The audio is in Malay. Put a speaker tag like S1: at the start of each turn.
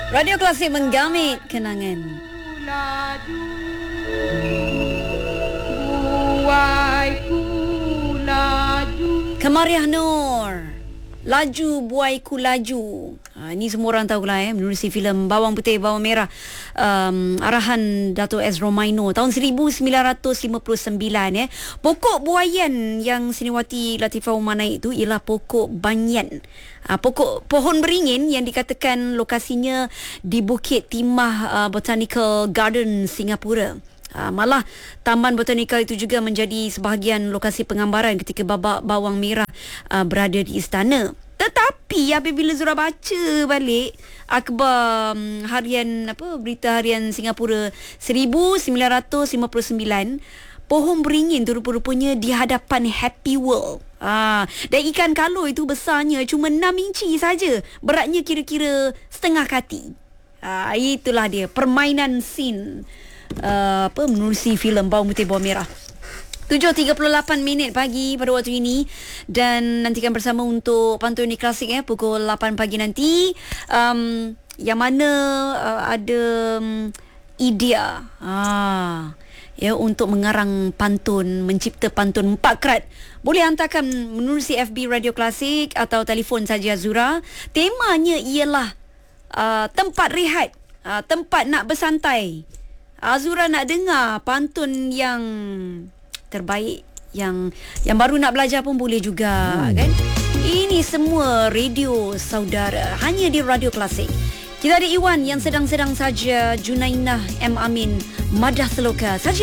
S1: Radio Klasik menggamit kenangan.
S2: Laju, buaiku laju.
S1: Kemariah Nur, Laju Buaiku Laju. Ini semua orang tahulah menerusi filem Bawang Putih Bawang Merah, arahan Dato' S. Romaino tahun 1959. Pokok buayan yang Siniwati Latifah Umar naik itu ialah pokok banyan. Pokok pohon beringin yang dikatakan lokasinya di Bukit Timah Botanical Garden Singapura. Malah Taman Botanikal itu juga menjadi sebahagian lokasi penggambaran ketika babak bawang merah berada di istana. Tetapi apabila Zura baca balik akhbar harian berita harian Singapura 1959, pohon beringin tu rupa-rupanya di hadapan Happy World. Dan ikan kalo itu besarnya cuma 6 inci saja, beratnya kira-kira setengah kati. Itulah dia permainan scene menerusi filem Bawang Putih Bawang Merah. 7.38 minit pagi pada waktu ini, dan nantikan bersama untuk Pantun Ini Klasik pukul 8 pagi nanti. Yang mana ada idea untuk mengarang pantun, mencipta pantun 4 kerat. Boleh hantarkan menerusi FB Radio Klasik atau telefon saja Azura. Temanya ialah tempat rehat, tempat nak bersantai. Azura nak dengar pantun yang terbaik, yang baru nak belajar pun boleh juga kan. Ini semua radio saudara, hanya di Radio Klasik. Kita ada Iwan yang sedang-sedang saja, Junainah M. Amin, Madah Seloka saja.